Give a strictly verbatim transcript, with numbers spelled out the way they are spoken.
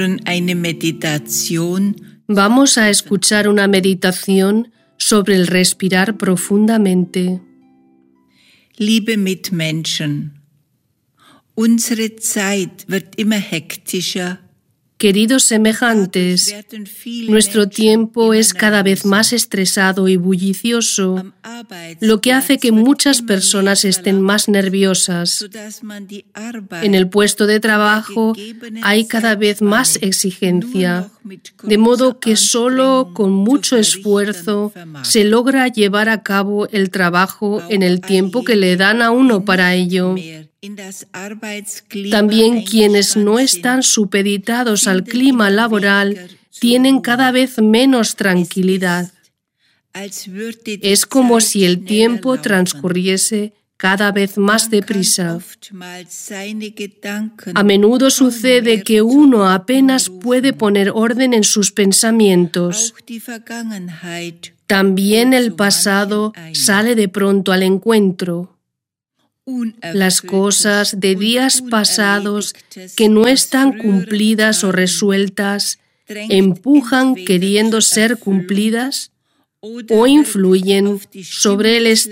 Vamos a escuchar una meditación sobre el respirar profundamente. Liebe Mitmenschen, unsere Zeit wird immer hektischer. Queridos semejantes, nuestro tiempo es cada vez más estresado y bullicioso, lo que hace que muchas personas estén más nerviosas. En el puesto de trabajo hay cada vez más exigencia, de modo que solo con mucho esfuerzo se logra llevar a cabo el trabajo en el tiempo que le dan a uno para ello. También quienes no están supeditados al clima laboral tienen cada vez menos tranquilidad. Es como si el tiempo transcurriese cada vez más deprisa. A menudo sucede que uno apenas puede poner orden en sus pensamientos. También el pasado sale de pronto al encuentro. Las cosas de días pasados que no están cumplidas o resueltas empujan queriendo ser cumplidas o influyen sobre el estado